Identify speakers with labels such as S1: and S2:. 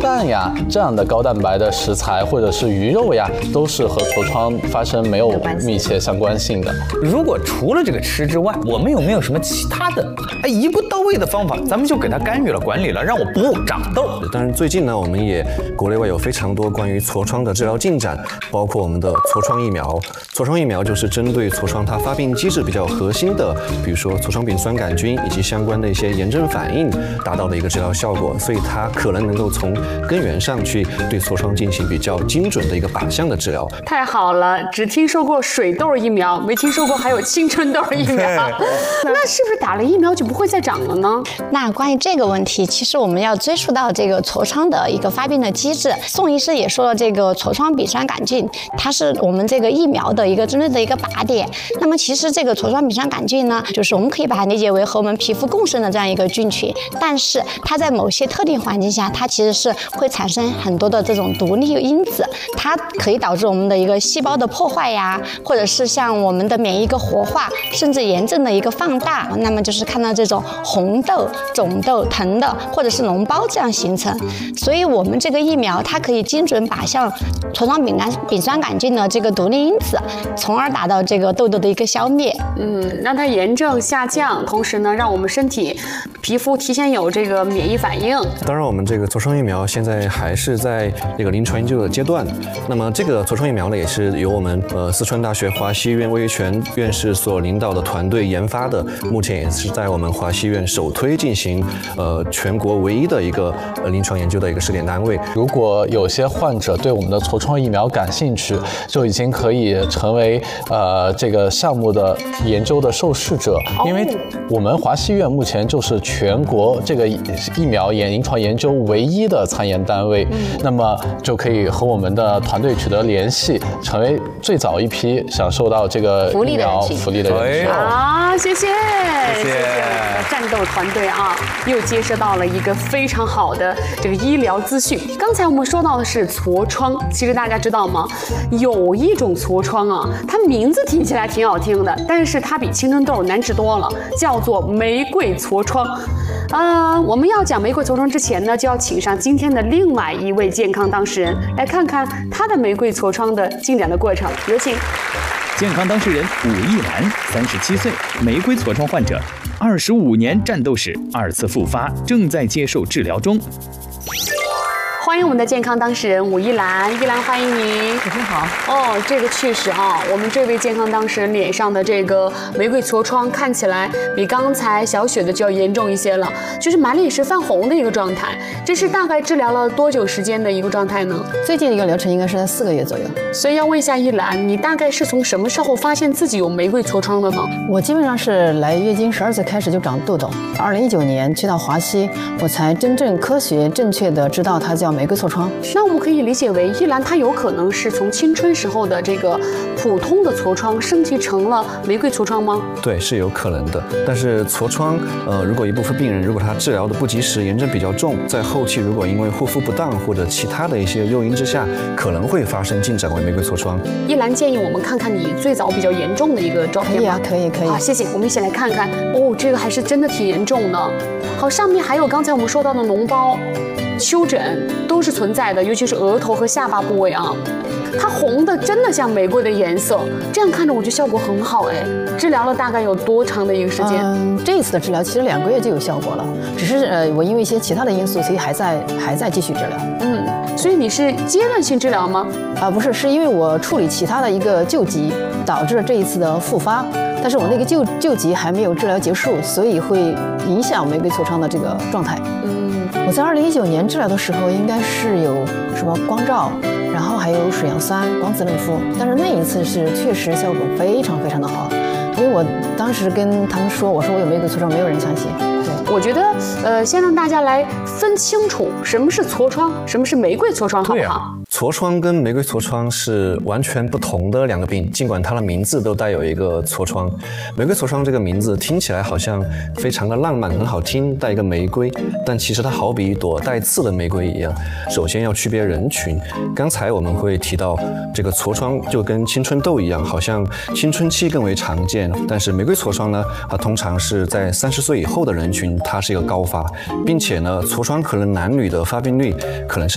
S1: 蛋呀这样的高蛋白的食材，或者是鱼肉呀，都是和痤疮发生没有密切相关性的。
S2: 如果除了这个吃之外，我们有没有什么其他的一步到位的方法，咱们就给它干预了、管理了，让我不长痘？
S3: 当然，最近呢，我们也国内外有非常多关于痤疮的治疗进展，包括我们的痤疮疫苗。痤疮疫苗就是针对痤疮它发病机制比较核心的，比如说痤疮丙酸杆菌以及相关的一些炎症反应，达到了一个治疗效果，所以它可能能够从根源上去对痤疮进行比较精准的一个靶向的治疗。
S4: 太好了，只听说过水痘疫苗，没听说过还有青春痘疫苗。那是不是打了疫苗就不会再长了呢？
S5: 那关于这个问题，其实我们要追溯到这个痤疮的一个发病的机制。宋医师也说了，这个痤疮丙酸杆菌，它是我们这个疫苗的一个针对的一个靶点。那么其实这个痤疮丙酸杆菌呢，就是我们可以把它理解为和我们皮肤共生的这样一个菌群，但是它在某些特定环境下，它其实是会产生很多的这种独立因子，它可以导致我们的一个细胞的破坏呀，或者是像我们的免疫一个活化，甚至炎症的一个放大，那么就是看到这种红痘、肿痘、疼的，或者是脓包这样形成。所以我们这个疫苗它可以精准靶向痤疮丙酸杆菌的这个独立因子，从而达到这个痘痘的一个消灭。
S4: 让它炎症下降，同时呢，让我们身体皮肤提前有这个免疫反应。
S3: 当然，我们这个痤疮疫苗现在还是在这个临床研究的阶段。那么这个痤疮疫苗呢，也是由我们四川大学华西医院魏玉泉院士所领导的团队研发的，目前也是在我们华西医院首推进行全国唯一的一个临床研究的一个试点单位。
S1: 如果有些患者对我们的痤疮疫苗感兴趣，就已经可以成为这个项目的研究的受试者，因为我们华西医院目前就是全国这个疫苗临床研究唯一的参研单位，那么就可以和我们的团队取得联系，成为最早一批享受到这个疫苗福利的人群。
S4: 谢谢战斗团队啊，又接收到了一个非常好的这个医疗资讯。刚才我们说到的是痤疮，其实大家知道吗？有一种痤疮啊，它名字听起来挺好听的，但是它比青春痘难治多了，叫做玫瑰痤疮。我们要讲玫瑰痤疮之前呢，就要请上今天的另外一位健康当事人，来看看他的玫瑰痤疮的进展的过程。有请。
S6: 健康当事人武亦兰，37岁，玫瑰痤疮患者，25年战斗史，2次复发，正在接受治疗中。
S4: 欢迎我们的健康当事人武亦兰，亦兰欢迎你。
S7: 主持人好。
S4: 这个确实啊，我们这位健康当事人脸上的这个玫瑰痤疮看起来比刚才小雪的就要严重一些了，就是满脸是泛红的一个状态。这是大概治疗了多久时间的一个状态呢？
S7: 最近的一个疗程应该是在4个月左右。
S4: 所以要问一下亦兰，你大概是从什么时候发现自己有玫瑰痤疮的呢？
S7: 我基本上是来月经12岁开始就长痘痘，2019年去到华西，我才真正科学正确的知道它叫玫瑰痤疮。
S4: 那我们可以理解为亦兰她有可能是从青春时候的这个普通的痤疮升级成了玫瑰痤疮吗？
S3: 对，是有可能的。但是痤疮，如果一部分病人如果他治疗的不及时，炎症比较重，在后期如果因为护肤不当或者其他的一些诱因之下，可能会发生进展为玫瑰痤疮。
S4: 亦兰建议我们看看你最早比较严重的一个照片吗？
S7: 可以。
S4: 好，谢谢。我们一起来看看。这个还是真的挺严重的。好，上面还有刚才我们说到的脓包、丘疹都是存在的，尤其是额头和下巴部位啊，它红的真的像玫瑰的颜色，这样看着我觉得效果很好哎。治疗了大概有多长的一个时间？
S7: 这一次的治疗其实2个月就有效果了，只是我因为一些其他的因素，所以还在继续治疗。
S4: 所以你是阶段性治疗吗？
S7: 不是，是因为我处理其他的一个旧疾，导致了这一次的复发。但是我那个旧疾还没有治疗结束，所以会影响玫瑰痤疮的这个状态。我在2019年治疗的时候，应该是有什么光照，然后还有水杨酸、光子嫩肤，但是那一次是确实效果非常非常的好。因为我当时跟他们说，我说我有玫瑰痤疮，没有人相信。
S4: 我觉得先让大家来分清楚什么是痤疮，什么是玫瑰痤疮，好不好？
S3: 痤疮跟玫瑰痤疮是完全不同的2个病，尽管它的名字都带有一个痤疮。玫瑰痤疮这个名字听起来好像非常的浪漫，很好听，带一个玫瑰，但其实它好比一朵带刺的玫瑰一样。首先要区别人群，刚才我们会提到这个痤疮就跟青春痘一样，好像青春期更为常见，但是玫瑰痤疮呢，它通常是在30岁以后的人群，它是一个高发，并且呢，痤疮可能男女的发病率可能是